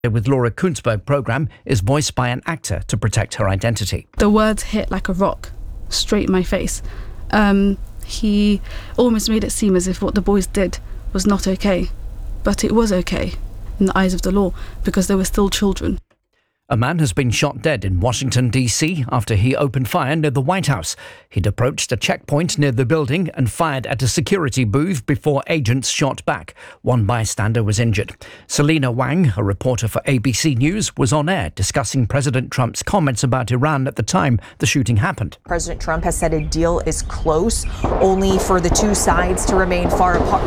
with Laura Kunzberg programme is voiced by an actor to protect her identity. The words hit like a rock, straight in my face. He almost made it seem as if what the boys did was not okay. But it was okay in the eyes of the law because they were still children. A man has been shot dead in Washington, D.C. after he opened fire near the White House. He'd approached a checkpoint near the building and fired at a security booth before agents shot back. One bystander was injured. Selena Wang, a reporter for ABC News, was on air discussing President Trump's comments about Iran at the time the shooting happened. President Trump has said a deal is close, only for the two sides to remain far apart.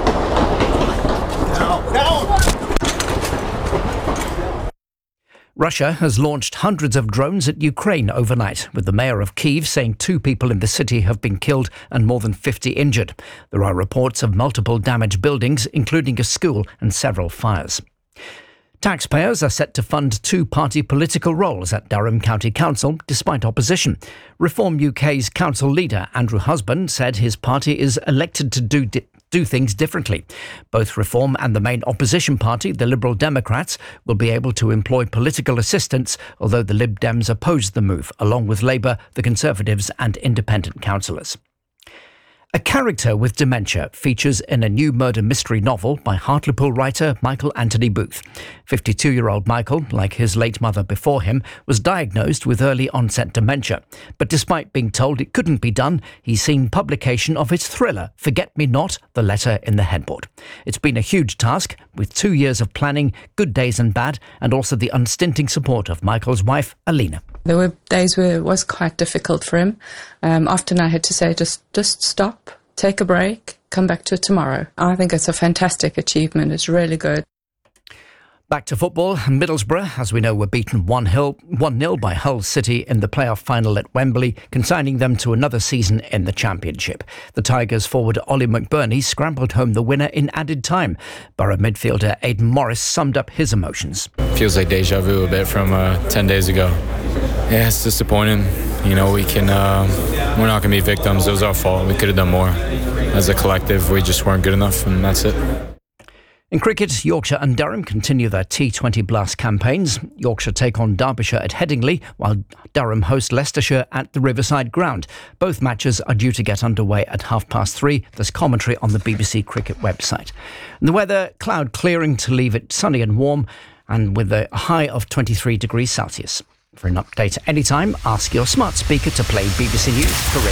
Russia has launched hundreds of drones at Ukraine overnight, with the mayor of Kyiv saying 2 people in the city have been killed and more than 50 injured. There are reports of multiple damaged buildings, including a school and several fires. Taxpayers are set to fund 2-party political roles at Durham County Council, despite opposition. Reform UK's council leader, Andrew Husband, said his party is elected to do things differently. Both Reform and the main opposition party, the Liberal Democrats, will be able to employ political assistants, although the Lib Dems oppose the move, along with Labour, the Conservatives and independent councillors. A character with dementia features in a new murder mystery novel by Hartlepool writer Michael Anthony Booth. 52-year-old Michael, like his late mother before him, was diagnosed with early onset dementia. But despite being told it couldn't be done, he's seen publication of his thriller, Forget Me Not, The Letter in the Headboard. It's been a huge task, with 2 years of planning, good days and bad, and also the unstinting support of Michael's wife, Alina. There were days where it was quite difficult for him. Often I had to say, just stop, take a break, come back to it tomorrow. I think it's a fantastic achievement. It's really good. Back to football. Middlesbrough, as we know, were beaten 1-0 by Hull City in the playoff final at Wembley, consigning them to another season in the Championship. The Tigers forward Ollie McBurney scrambled home the winner in added time. Borough midfielder Aidan Morris summed up his emotions. Feels like deja vu a bit from 10 days ago. Yeah, it's disappointing. You know, we're not going to be victims. It was our fault. We could have done more. As a collective, we just weren't good enough, and that's it. In cricket, Yorkshire and Durham continue their T20 Blast campaigns. Yorkshire take on Derbyshire at Headingley, while Durham host Leicestershire at the Riverside Ground. Both matches are due to get underway at 3:30. There's commentary on the BBC Cricket website. And the weather, cloud clearing to leave it sunny and warm, and with a high of 23 degrees Celsius. For an update anytime, ask your smart speaker to play BBC News for Radio.